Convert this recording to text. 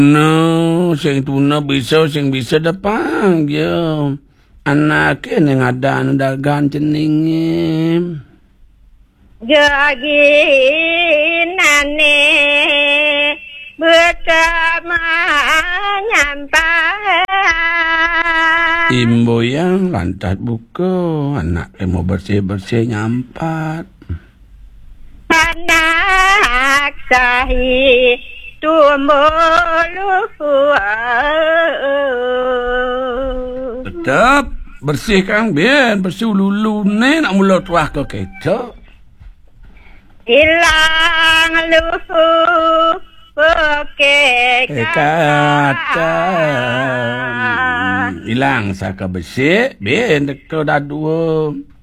No, sing tuna bisa depan je. Anak yang ada dagang ceningim. Jagi nane bersama nyampat. Imbo yang lantas buka, anak yang mau bersih-bersih nyampat. Anak sahi tumbuh. Tetap bersih kang biar bersih lulu ni nak mula tuah ke kita. Hilang luhu pakai Kata hilang saka bersih biar dekat dah dua.